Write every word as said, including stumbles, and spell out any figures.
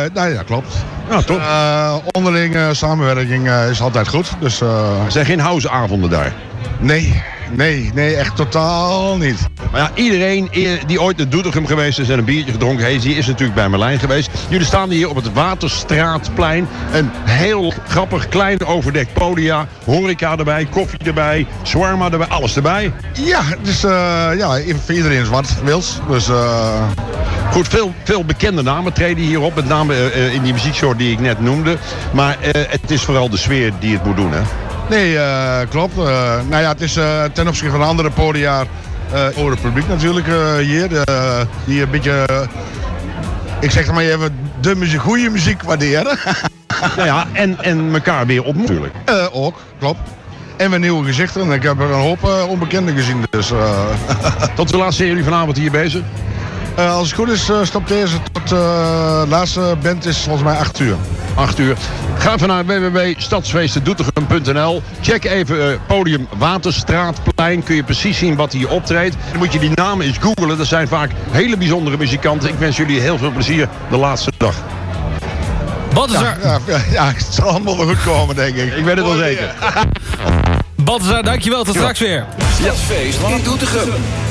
nou ja, klopt. Ja, toch? Uh, onderling uh, samenwerking uh, is altijd goed. Dus, uh, er zijn geen houseavonden daar? Nee, nee, nee, echt totaal niet. Maar ja, iedereen die ooit naar Doetinchem geweest is en een biertje gedronken heeft, die is natuurlijk bij Merlijn geweest. Jullie staan hier op het Waterstraatplein. Een heel grappig, klein overdekt podia. Horeca erbij, koffie erbij, shawarma erbij, alles erbij. Ja, dus uh, ja, voor iedereen is wat wils. Dus... Uh... Goed, veel, veel bekende namen treden hierop. Met name uh, in die muzieksoort die ik net noemde. Maar uh, het is vooral de sfeer die het moet doen, hè? Nee, uh, klopt. Uh, nou ja, het is uh, ten opzichte van andere podia uh, voor het publiek natuurlijk uh, hier. Uh, die een beetje, uh, ik zeg maar even, de muziek, goede muziek waarderen. Nou ja, en, en elkaar weer op natuurlijk. Uh, ook, klopt. En weer nieuwe gezichten. Ik heb er een hoop uh, onbekenden gezien. Dus, uh... Tot de laatste zijn jullie vanavond hier bezig? Uh, als het goed is, uh, stopt deze tot de uh, laatste band is volgens mij acht uur. acht uur. Ga even naar w w w punt stadsfeesten doetinchem punt n l. Check even uh, podium Waterstraatplein. Kun je precies zien wat hier optreedt. Dan moet je die namen eens googlen. Dat zijn vaak hele bijzondere muzikanten. Ik wens jullie heel veel plezier de laatste dag. Balthazar. Ja, ja, ja, het zal allemaal wel goed komen, denk ik. Ik weet het wel zeker. Balthazar, dankjewel. Tot straks weer. Stadsfeest in Doetinchem.